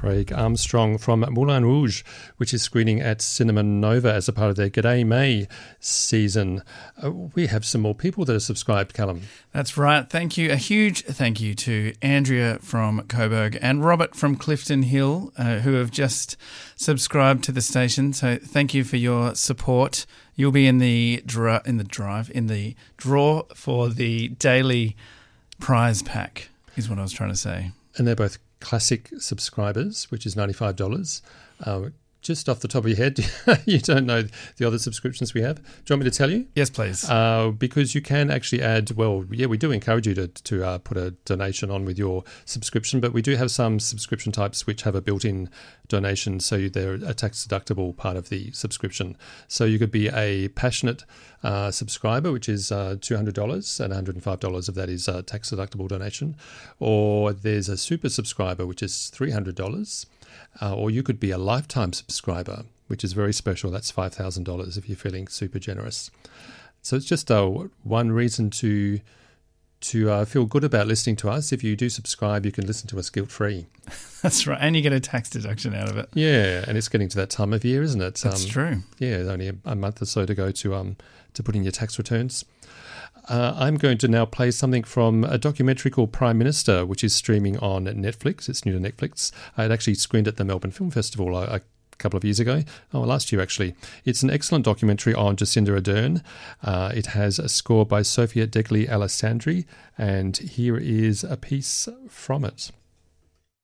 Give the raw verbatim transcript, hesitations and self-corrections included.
Craig Armstrong from Moulin Rouge, which is screening at Cinema Nova as a part of their G'day May season. Uh, we have some more people that are subscribed, Callum. That's right. Thank you. A huge thank you to Andrea from Coburg and Robert from Clifton Hill, uh, who have just subscribed to the station. So thank you for your support. You'll be in the dra- in the drive in the draw for the daily prize pack, is what I was trying to say. And they're both classic subscribers, which is ninety-five dollars. Uh, just off the top of your head, you don't know the other subscriptions we have. Do you want me to tell you? Yes, please. Uh, because you can actually add, well, yeah, we do encourage you to, to uh, put a donation on with your subscription, but we do have some subscription types which have a built-in donation, so they're a tax-deductible part of the subscription. So you could be a passionate uh, subscriber, which is uh, two hundred dollars, and one hundred five dollars of that is a tax-deductible donation. Or there's a super subscriber, which is three hundred dollars. Uh, or you could be a lifetime subscriber, which is very special. That's five thousand dollars if you're feeling super generous. So it's just uh, one reason to to uh, feel good about listening to us. If you do subscribe, you can listen to us guilt-free. That's right. And you get a tax deduction out of it. Yeah, and it's getting to that time of year, isn't it? That's um, true. Yeah, only a, a month or so to go to um to put in your tax returns. Uh, I'm going to now play something from a documentary called Prime Minister, which is streaming on Netflix. It's new to Netflix. I had actually screened at the Melbourne Film Festival a, a couple of years ago. Oh, last year, actually. It's an excellent documentary on Jacinda Ardern. Uh, it has a score by Sofia Degli Alessandri, and here is a piece from it.